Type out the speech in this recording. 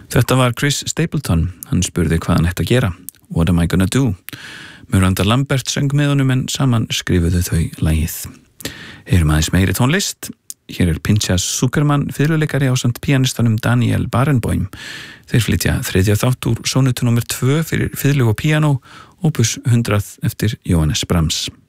Þetta var Chris Stapleton, hann spurði hvað hann ætti að gera. What am I gonna do? Miranda Lambert söng með honum en saman skrifuðu þau lagið. Heyrum aðeins meiri tónlist. Hér Pinchas Zuckerman, fiðluleikari ásamt píanistanum Daniel Barenboim. Þeir flytja þriðja þátt úr sónutu númer 2 fyrir fiðlu og píanó, opus 100 eftir Johannes Brahms.